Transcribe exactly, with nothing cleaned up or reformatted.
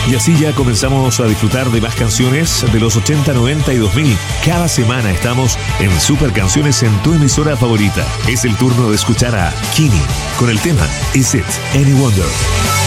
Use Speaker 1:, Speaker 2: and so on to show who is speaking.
Speaker 1: Y así ya comenzamos a disfrutar de más canciones de los ochenta, noventa y dos mil. Cada semana estamos en Super Canciones en tu emisora favorita. Es el turno de escuchar a Kini con el tema Is It Any Wonder.